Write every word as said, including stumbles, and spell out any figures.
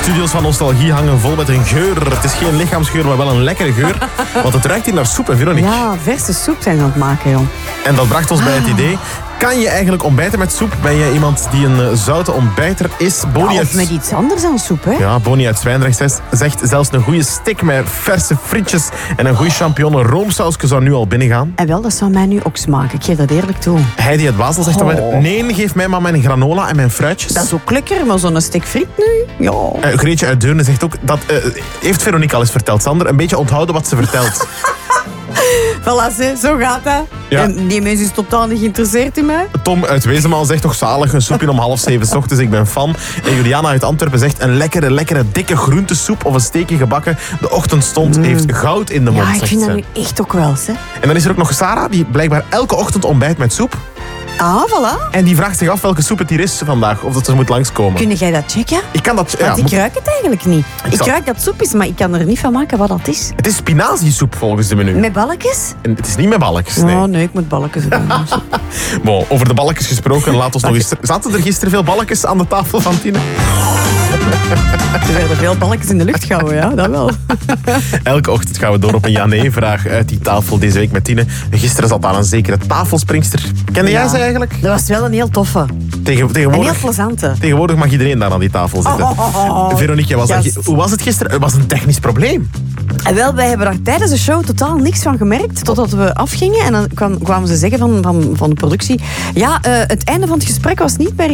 studio's van Nostalgie hangen vol met een geur. Het is geen lichaamsgeur, maar wel een lekkere geur. Want het ruikt hier naar soep, hè, Veronique? Ja, verse soep zijn ze aan het maken, joh. En dat bracht ons bij het idee... Kan je eigenlijk ontbijten met soep? Ben je iemand die een uh, zoute ontbijter is? Boni Ja, uit... of met iets anders dan soep, hè? Ja, Boni uit Zwijndrecht zegt, zegt zelfs een goede stick met verse frietjes en een goede champignon roomsausje zou nu al binnengaan. En wel, dat zou mij nu ook smaken. Ik geef dat eerlijk toe. Heidi uit Basel zegt dan weer, Oh. nee, geef mij maar mijn granola en mijn fruitjes. Dat is ook lekker, maar zo'n stuk friet nu? Ja. Uh, Greetje uit Deurne zegt ook, dat uh, heeft Veronique al eens verteld, Sander, een beetje onthouden wat ze vertelt. Voilà, ze, zo gaat dat. Ja. En die mens is totaal niet geïnteresseerd in mij. Tom uit Wezenmaal zegt toch zalig, een soepje om half zeven 's ochtends, ik ben fan. En Juliana uit Antwerpen zegt, een lekkere, lekkere, dikke groentesoep of een steekje gebakken. De ochtendstond Mm. heeft goud in de mond, Ja, ik zegt vind dat ze. nu echt ook wel, hè. En dan is er ook nog Sarah, die blijkbaar elke ochtend ontbijt met soep. Ah, voilà. En die vraagt zich af welke soep het hier is vandaag, of dat ze moet langskomen. Kun jij dat checken? Ik kan dat... Ja, Want ik moet- ruik het eigenlijk niet. Ik, zal- ruik dat soep is, maar ik kan er niet van maken wat dat is. Het is spinaziesoep volgens de menu. Met balkjes? En het is niet met balkjes, nee. Oh nee, ik moet balkjes doen. Bon, over de balkjes gesproken, laat ons nog eens... Zaten er gisteren veel balkjes aan de tafel van Tine? Er werden veel balkjes in de lucht gehouden, ja, dat wel. Elke ochtend gaan we door op een ja-nee-vraag uit die tafel deze week met Tine. Gisteren zat daar een zekere tafelspringster. Kende jij Ja. ze eigenlijk? Dat was wel een heel toffe. Tegen, En heel tegenwoordig, plezante. tegenwoordig mag iedereen daar aan die tafel zitten. Oh. Veronique, jij was daar Gast. gi- hoe was het gisteren? Het was een technisch probleem. En wel, wij hebben daar tijdens de show totaal niks van gemerkt, totdat we afgingen. En dan kwam, kwamen ze zeggen van, van, van de productie, ja, uh, het einde van het gesprek was niet meer